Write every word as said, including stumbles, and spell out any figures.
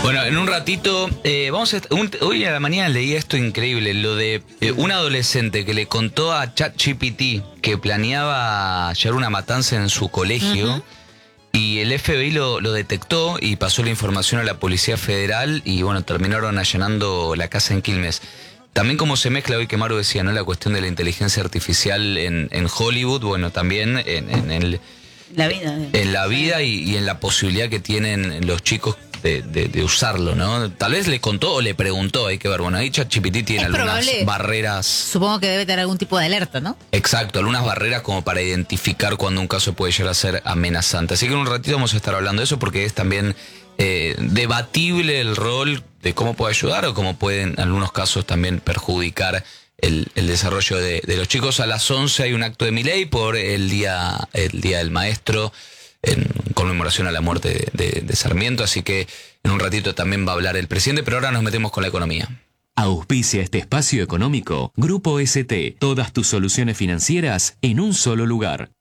Bueno, en un ratito, eh, vamos a, un, hoy a la mañana leí esto increíble, lo de eh, un adolescente que le contó a ChatGPT que planeaba llevar una matanza en su colegio. Uh-huh. Y el F B I lo, lo detectó y pasó la información a la Policía Federal y bueno, terminaron allanando la casa en Quilmes. También como se mezcla hoy que Maru decía, ¿no? La cuestión de la inteligencia artificial en, en Hollywood, bueno, también en, en el... La vida. En la vida y, y en la posibilidad que tienen los chicos de, de, de usarlo, ¿no? Tal vez le contó o le preguntó, hay que ver. Bueno, ahí ChatGPT tiene es algunas probable, barreras. Supongo que debe tener algún tipo de alerta, ¿no? Exacto, algunas barreras como para identificar cuando un caso puede llegar a ser amenazante. Así que en un ratito vamos a estar hablando de eso porque es también eh, debatible el rol de cómo puede ayudar o cómo puede en algunos casos también perjudicar El, el desarrollo de, de los chicos. A las once hay un acto de Milei por el día, el día del maestro, en conmemoración a la muerte de, de, de Sarmiento, así que en un ratito también va a hablar el presidente, pero ahora nos metemos con la economía. Auspicia este espacio económico Grupo S T, todas tus soluciones financieras en un solo lugar.